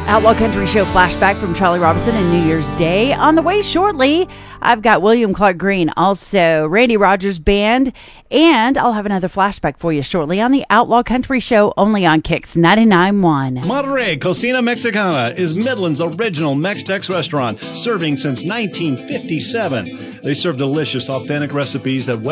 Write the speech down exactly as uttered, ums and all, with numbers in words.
Outlaw Country Show flashback from Charlie Robinson and New Year's Day. On the way shortly, I've got William Clark Green, also Randy Rogers Band, and I'll have another flashback for you shortly on the Outlaw Country Show, only on Kicks ninety-nine point one. Monterey Cocina Mexicana is Midland's original Mex-Tex restaurant, serving since nineteen fifty-seven. They serve delicious, authentic recipes that